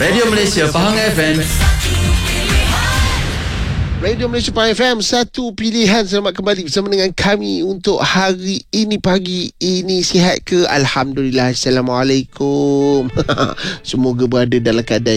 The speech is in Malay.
Radio Malaysia Pahang FM. Radio Malaysia Pahang FM, satu pilihan. Selamat kembali bersama dengan kami untuk hari ini. Pagi ini sihat ke? Alhamdulillah. Assalamualaikum. Semoga berada dalam keadaan